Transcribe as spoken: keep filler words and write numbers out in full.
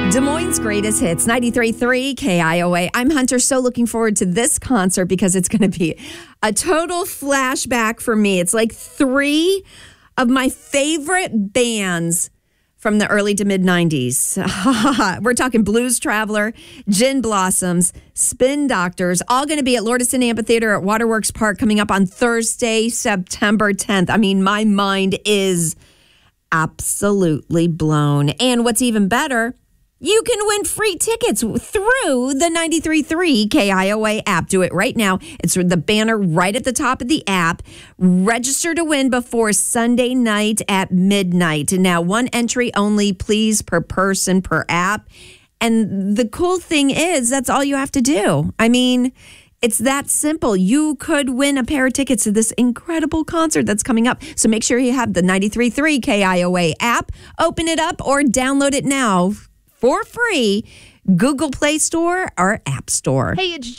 Des Moines' greatest hits, ninety-three point three K I O A. I'm Hunter, so looking forward to this concert because it's going to be a total flashback for me. It's like three of my favorite bands from the early to mid nineties. We're talking Blues Traveler, Gin Blossoms, Spin Doctors, all going to be at Lordiston Amphitheater at Waterworks Park coming up on Thursday, September tenth. I mean, my mind is absolutely blown. And what's even better, you can win free tickets through the ninety-three point three K I O A app. Do it right now. It's the banner right at the top of the app. Register to win before Sunday night at midnight. Now, one entry only, please, per person, per app. And the cool thing is, that's all you have to do. I mean, it's that simple. You could win a pair of tickets to this incredible concert that's coming up. So make sure you have the ninety-three point three K I O A app. Open it up or download it now for free, Google Play Store or App Store. Hey, it's